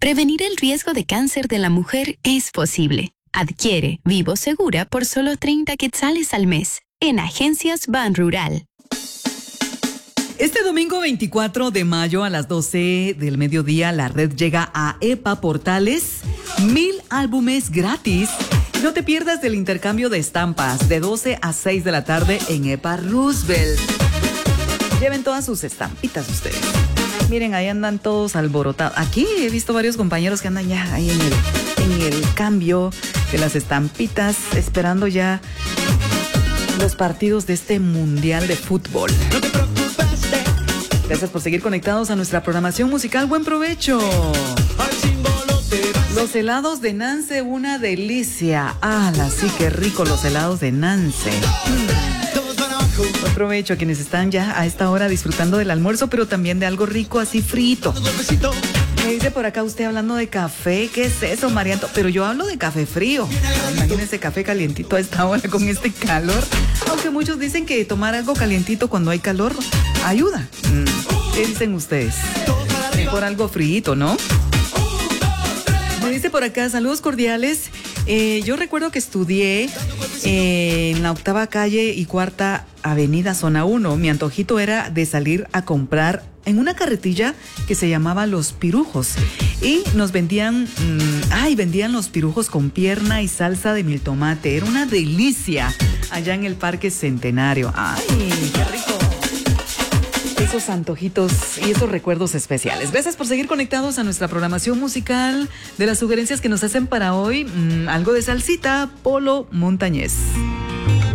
Prevenir el riesgo de cáncer de la mujer es posible. Adquiere Vivo Segura por solo 30 quetzales al mes en Agencias Ban Rural. Este domingo 24 de mayo a las 12 del mediodía, la red llega a EPA Portales. 1000 álbumes gratis. No te pierdas del intercambio de estampas de 12 a 6 de la tarde en EPA Roosevelt. Lleven todas sus estampitas ustedes. Miren, ahí andan todos alborotados. Aquí he visto varios compañeros que andan ya ahí en el cambio de las estampitas, esperando ya los partidos de este Mundial de Fútbol. No te preocupes. Gracias por seguir conectados a nuestra programación musical. ¡Buen provecho! Los helados de Nance, una delicia. Sí, qué rico los helados de Nance. Buen provecho a quienes están ya a esta hora disfrutando del almuerzo, pero también de algo rico así frito. Me dice por acá usted hablando de café. ¿Qué es eso, Marianto? Pero yo hablo de café frío. Imagínese café calientito a esta hora con este calor. Aunque muchos dicen que tomar algo calientito cuando hay calor ayuda. ¿Qué dicen ustedes? Mejor algo frío, ¿no? Me dice por acá, saludos cordiales. Yo recuerdo que estudié en la 8ª calle y 4ª avenida, zona 1. Mi antojito era de salir a comprar en una carretilla que se llamaba Los Pirujos. Y nos vendían los pirujos con pierna y salsa de miltomate. Era una delicia allá en el Parque Centenario. ¡Ay, qué rico! Esos antojitos y esos recuerdos especiales. Gracias por seguir conectados a nuestra programación musical. De las sugerencias que nos hacen para hoy, algo de salsita, Polo Montañés.